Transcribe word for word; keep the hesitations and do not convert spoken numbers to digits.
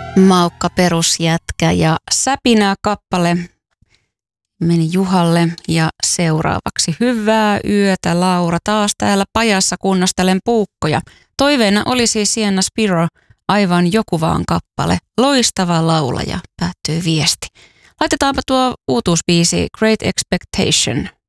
Maukka perusjätkä ja Säpinää kappale meni Juhalle ja seuraavaksi hyvää yötä Laura. Taas täällä pajassa kunnastelen puukkoja. Toiveena oli siis Sienna Spiro, aivan joku vaan kappale. Loistava laulaja, päättyy viesti. Laitetaanpa tuo uutuusbiisi Great Expectation.